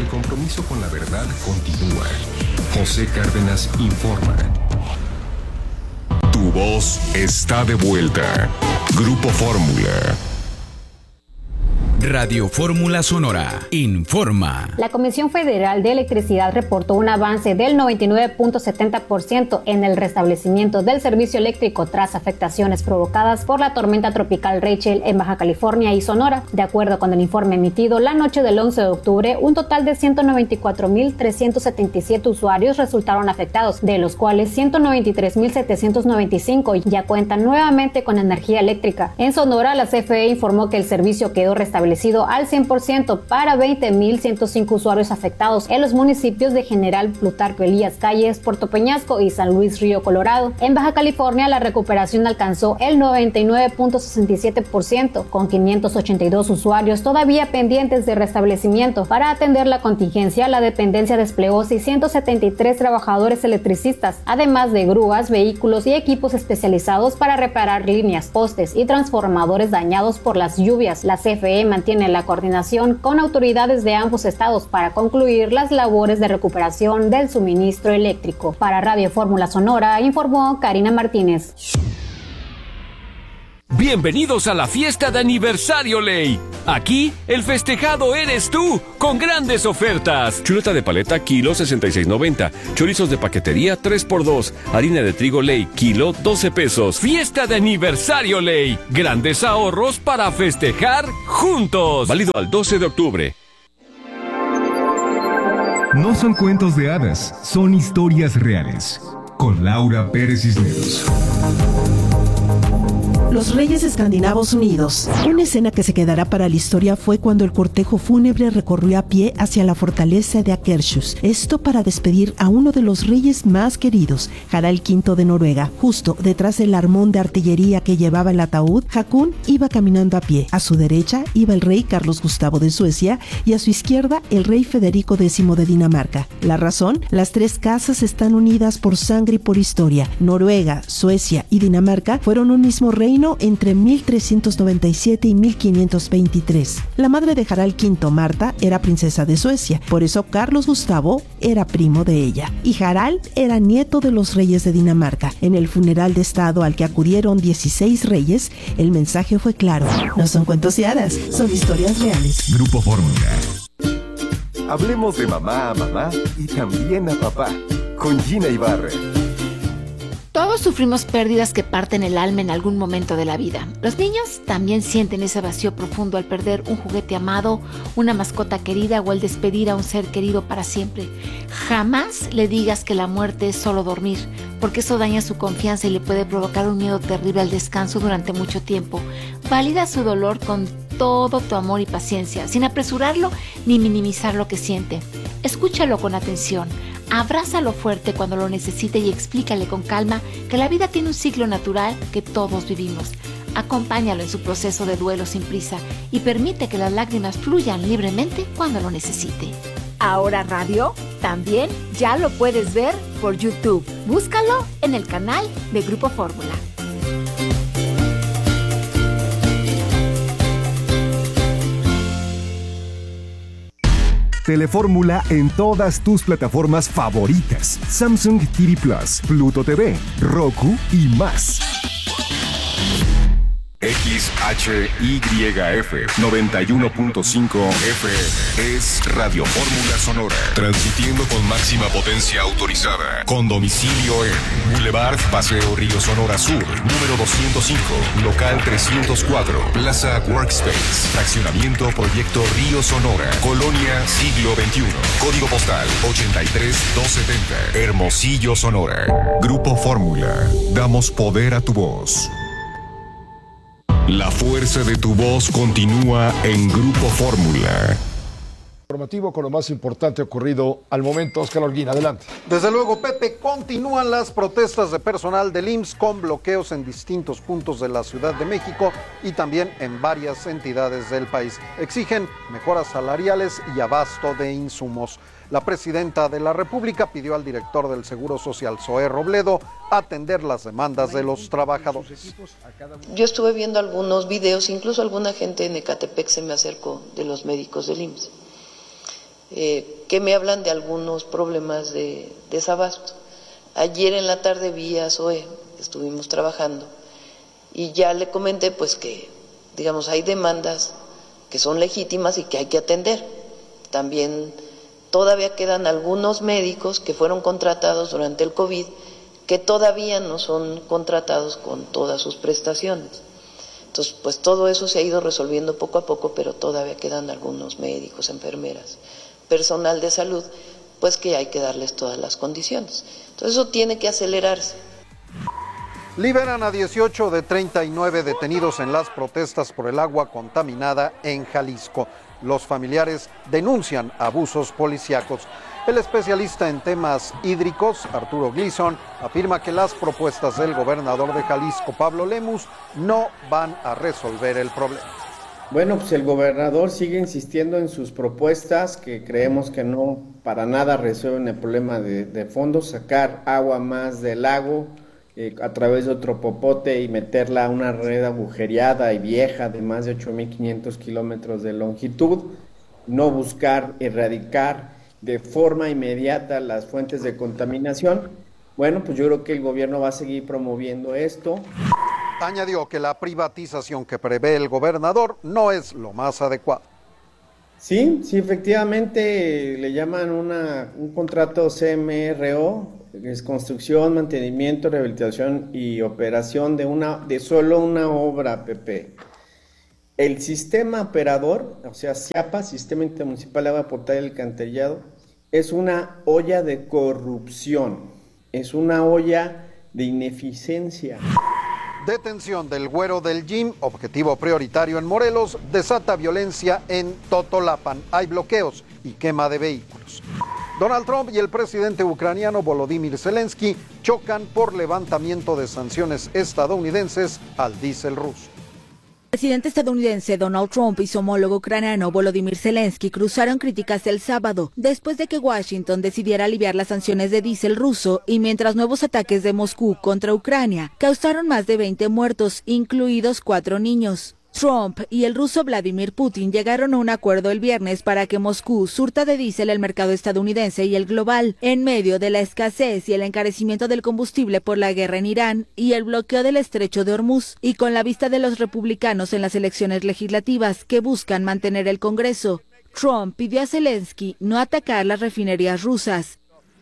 el compromiso con la verdad continúa. José Cárdenas informa. Tu voz está de vuelta. Grupo Fórmula. Radio Fórmula Sonora informa. La Comisión Federal de Electricidad reportó un avance del 99.70% en el restablecimiento del servicio eléctrico tras afectaciones provocadas por la tormenta tropical Rachel en Baja California y Sonora. De acuerdo con el informe emitido la noche del 11 de octubre, un total de 194.377 usuarios resultaron afectados, de los cuales 193.795 ya cuentan nuevamente con energía eléctrica. En Sonora, la CFE informó que el servicio quedó restablecido al 100% para 20.105 usuarios afectados en los municipios de General Plutarco Elías Calles, Puerto Peñasco y San Luis Río Colorado. En Baja California, la recuperación alcanzó el 99.67%, con 582 usuarios todavía pendientes de restablecimiento. Para atender la contingencia, la dependencia desplegó 673 trabajadores electricistas, además de grúas, vehículos y equipos especializados para reparar líneas, postes y transformadores dañados por las lluvias. La CFE mantiene la coordinación con autoridades de ambos estados para concluir las labores de recuperación del suministro eléctrico. Para Radio Fórmula Sonora, informó Karina Martínez. Bienvenidos a la fiesta de aniversario Ley. Aquí, el festejado eres tú, con grandes ofertas. Chuleta de paleta, kilo 66.90. Chorizos de paquetería, 3x2. Harina de trigo Ley, kilo 12 pesos. Fiesta de aniversario Ley. Grandes ahorros para festejar juntos. Válido al 12 de octubre. No son cuentos de hadas, son historias reales. Con Laura Pérez Cisneros. Los Reyes Escandinavos Unidos. Una escena que se quedará para la historia fue cuando el cortejo fúnebre recorrió a pie hacia la fortaleza de Akershus. Esto para despedir a uno de los reyes más queridos, Harald V de Noruega. Justo detrás del armón de artillería que llevaba el ataúd, Hakon iba caminando a pie. A su derecha iba el rey Carlos Gustavo de Suecia y a su izquierda el rey Federico X de Dinamarca. La razón: las tres casas están unidas por sangre y por historia. Noruega, Suecia y Dinamarca fueron un mismo reino entre 1397 y 1523. La madre de Harald V, Marta, era princesa de Suecia, por eso Carlos Gustavo era primo de ella. Y Harald era nieto de los reyes de Dinamarca. En el funeral de estado al que acudieron 16 reyes, el mensaje fue claro: no son cuentos de hadas, son historias reales. Grupo Fórmula. Hablemos de mamá a mamá y también a papá, con Gina Ibarra. Todos sufrimos pérdidas que parten el alma en algún momento de la vida. Los niños también sienten ese vacío profundo al perder un juguete amado, una mascota querida o al despedir a un ser querido para siempre. Jamás le digas que la muerte es solo dormir, porque eso daña su confianza y le puede provocar un miedo terrible al descanso durante mucho tiempo. Valida su dolor con todo tu amor y paciencia, sin apresurarlo ni minimizar lo que siente. Escúchalo con atención. Abrázalo fuerte cuando lo necesite y explícale con calma que la vida tiene un ciclo natural que todos vivimos. Acompáñalo en su proceso de duelo sin prisa y permite que las lágrimas fluyan libremente cuando lo necesite. Ahora Radio también ya lo puedes ver por YouTube. Búscalo en el canal de Grupo Fórmula. Telefórmula en todas tus plataformas favoritas: Samsung TV Plus, Pluto TV, Roku y más. XHYF 91.5 FM es Radio Fórmula Sonora, transmitiendo con máxima potencia autorizada, con domicilio en Boulevard Paseo Río Sonora Sur, número 205, local 304, Plaza Workspace, fraccionamiento Proyecto Río Sonora, Colonia Siglo XXI, código postal 83270, Hermosillo, Sonora. Grupo Fórmula, damos poder a tu voz. La fuerza de tu voz continúa en Grupo Fórmula. Informativo con lo más importante ocurrido al momento. Óscar Holguín, adelante. Desde luego, Pepe, continúan las protestas de personal del IMSS con bloqueos en distintos puntos de la Ciudad de México y también en varias entidades del país. Exigen mejoras salariales y abasto de insumos. La presidenta de la República pidió al director del Seguro Social, Zoé Robledo, atender las demandas de los trabajadores. Yo estuve viendo algunos videos, incluso alguna gente en Ecatepec se me acercó de los médicos del IMSS. que me hablan de algunos problemas de desabasto. Ayer en la tarde vi a Zoe, estuvimos trabajando, y ya le comenté pues que, digamos, hay demandas que son legítimas y que hay que atender. También todavía quedan algunos médicos que fueron contratados durante el COVID que todavía no son contratados con todas sus prestaciones. Entonces, pues todo eso se ha ido resolviendo poco a poco, pero todavía quedan algunos médicos, enfermeras, personal de salud, pues que hay que darles todas las condiciones. Entonces eso tiene que acelerarse. Liberan a 18 de 39 detenidos en las protestas por el agua contaminada en Jalisco. Los familiares denuncian abusos policíacos. El especialista en temas hídricos, Arturo Gleason, afirma que las propuestas del gobernador de Jalisco, Pablo Lemus, no van a resolver el problema. Bueno, pues el gobernador sigue insistiendo en sus propuestas que creemos que no para nada resuelven el problema de fondo, sacar agua más del lago a través de otro popote y meterla a una red agujereada y vieja de más de 8,500 kilómetros de longitud, no buscar erradicar de forma inmediata las fuentes de contaminación. Bueno, pues yo creo que el gobierno va a seguir promoviendo esto. Añadió que la privatización que prevé el gobernador no es lo más adecuado. Sí, efectivamente le llaman un contrato CMRO, que es construcción, mantenimiento, rehabilitación y operación de solo una obra, Pepe. El sistema operador, o sea, SIAPA, Sistema Intermunicipal de Agua Potable y Alcantarillado, es una olla de corrupción, es una olla de ineficiencia. Detención del güero del Gym, objetivo prioritario en Morelos, desata violencia en Totolapan. Hay bloqueos y quema de vehículos. Donald Trump y el presidente ucraniano Volodymyr Zelensky chocan por levantamiento de sanciones estadounidenses al diésel ruso. El presidente estadounidense Donald Trump y su homólogo ucraniano Volodymyr Zelensky cruzaron críticas el sábado, después de que Washington decidiera aliviar las sanciones de diésel ruso y mientras nuevos ataques de Moscú contra Ucrania causaron más de 20 muertos, incluidos 4 niños. Trump y el ruso Vladimir Putin llegaron a un acuerdo el viernes para que Moscú surta de diésel el mercado estadounidense y el global, en medio de la escasez y el encarecimiento del combustible por la guerra en Irán y el bloqueo del estrecho de Hormuz, y con la vista de los republicanos en las elecciones legislativas que buscan mantener el Congreso. Trump pidió a Zelensky no atacar las refinerías rusas.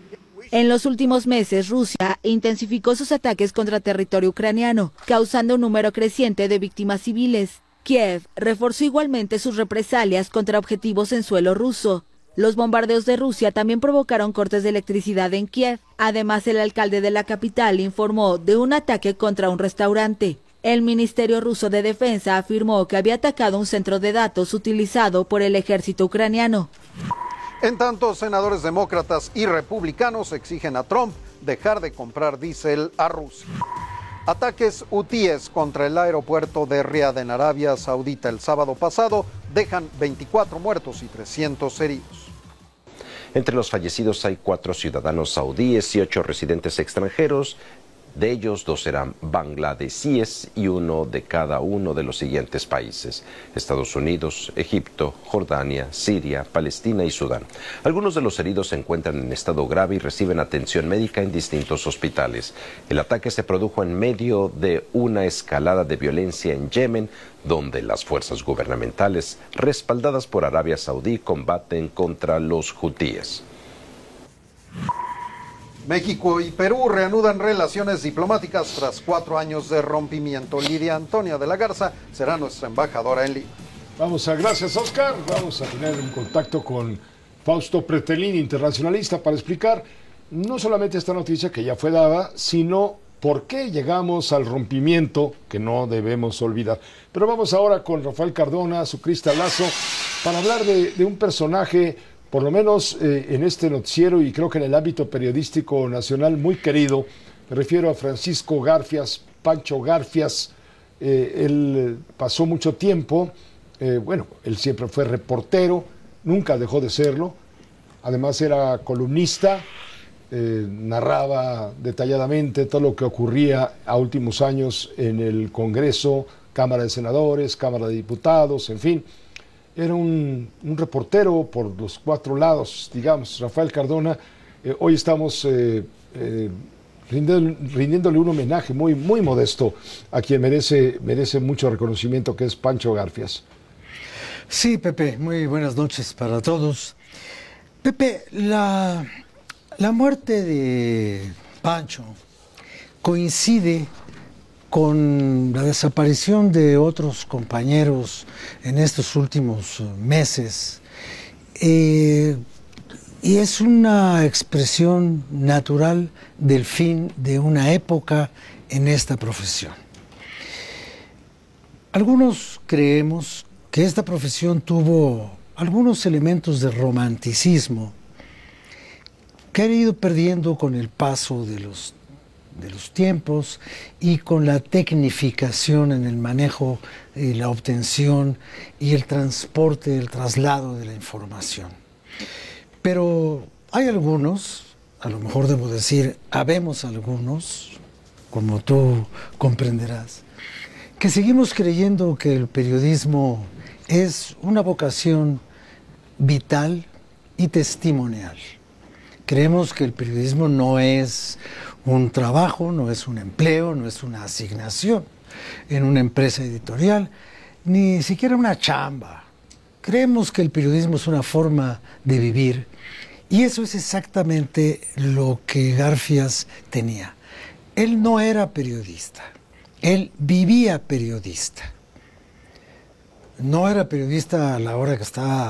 En los últimos meses, Rusia intensificó sus ataques contra territorio ucraniano, causando un número creciente de víctimas civiles. Kiev reforzó igualmente sus represalias contra objetivos en suelo ruso. Los bombardeos de Rusia también provocaron cortes de electricidad en Kiev. Además, el alcalde de la capital informó de un ataque contra un restaurante. El Ministerio Ruso de Defensa afirmó que había atacado un centro de datos utilizado por el ejército ucraniano. En tanto, senadores demócratas y republicanos exigen a Trump dejar de comprar diésel a Rusia. Ataques hutíes contra el aeropuerto de Riad en Arabia Saudita el sábado pasado dejan 24 muertos y 300 heridos. Entre los fallecidos hay 4 ciudadanos saudíes y 8 residentes extranjeros. De ellos, 2 eran bangladesíes y 1 de cada uno de los siguientes países: Estados Unidos, Egipto, Jordania, Siria, Palestina y Sudán. Algunos de los heridos se encuentran en estado grave y reciben atención médica en distintos hospitales. El ataque se produjo en medio de una escalada de violencia en Yemen, donde las fuerzas gubernamentales, respaldadas por Arabia Saudí, combaten contra los hutíes. México y Perú reanudan relaciones diplomáticas tras 4 años de rompimiento. Lidia Antonia de la Garza será nuestra embajadora en Lima. Gracias, Oscar. Vamos a tener un contacto con Fausto Pretelín, internacionalista, para explicar no solamente esta noticia que ya fue dada, sino por qué llegamos al rompimiento que no debemos olvidar. Pero vamos ahora con Rafael Cardona, su cristalazo, para hablar de un personaje, por lo menos en este noticiero y creo que en el ámbito periodístico nacional, muy querido. Me refiero a Francisco Garfias, Pancho Garfias. Él pasó mucho tiempo, él siempre fue reportero, nunca dejó de serlo. Además era columnista, narraba detalladamente todo lo que ocurría a últimos años en el Congreso, Cámara de Senadores, Cámara de Diputados, en fin. era un reportero por los 4 lados, digamos, Rafael Cardona. Hoy estamos rindiéndole un homenaje muy, muy modesto a quien merece mucho reconocimiento, que es Pancho Garfias. Sí, Pepe, muy buenas noches para todos. Pepe, la muerte de Pancho coincide con la desaparición de otros compañeros en estos últimos meses. Y es una expresión natural del fin de una época en esta profesión. Algunos creemos que esta profesión tuvo algunos elementos de romanticismo que han ido perdiendo con el paso de los tiempos y con la tecnificación en el manejo y la obtención y el transporte, el traslado de la información. Pero hay algunos, a lo mejor debo decir, habemos algunos, como tú comprenderás, que seguimos creyendo que el periodismo es una vocación vital y testimonial. Creemos que el periodismo no es un trabajo, no es un empleo, no es una asignación en una empresa editorial, ni siquiera una chamba. Creemos que el periodismo es una forma de vivir, y eso es exactamente lo que Garfias tenía. Él no era periodista, él vivía periodista. No era periodista a la hora que estaba